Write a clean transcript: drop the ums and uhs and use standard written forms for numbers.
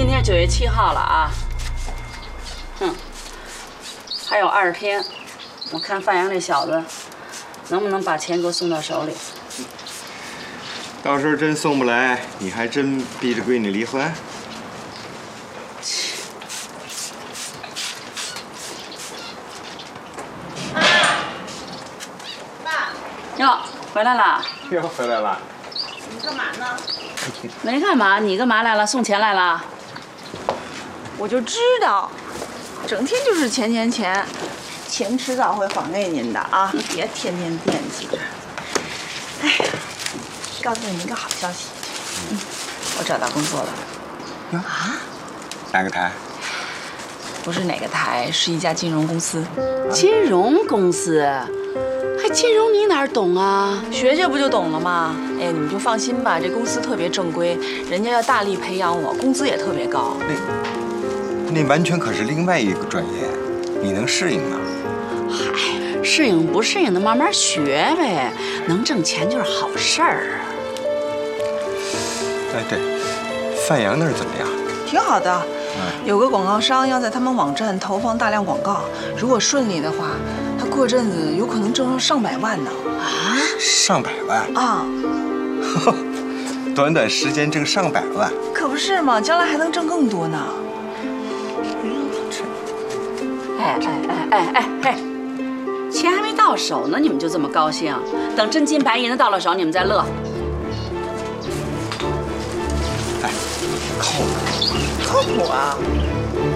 今天9月7号了啊，还有20天，我看范阳这小子能不能把钱给我送到手里。 到时候真送不来，你还真逼着闺女离婚？ 哟，回来了。 又回来了。 你干嘛呢？ 没干嘛，你干嘛来了？送钱来了？ 我就知道，整天就是钱，钱迟早会还给您的啊！别天天惦记着。哎呀，告诉你们一个好消息，我找到工作了。 啊？哪个台？ 不是哪个台，是一家金融公司。 金融公司？还金融你哪儿懂啊？ 学学不就懂了吗？哎呀，你们就放心吧，这公司特别正规，人家要大力培养我，工资也特别高。 那完全可是另外一个专业，你能适应吗？ 嗨，适应不适应的慢慢学呗，能挣钱就是好事儿。 哎，对，范阳那儿怎么样？ 挺好的，有个广告商要在他们网站投放大量广告，如果顺利的话，他过阵子有可能挣上上百万呢。 啊？ 上百万啊！ 短短时间挣上百万， 可不是嘛，将来还能挣更多呢。 哎，钱还没到手呢，你们就这么高兴？等真金白银的到了手，你们再乐。 哎，靠谱。 靠谱啊！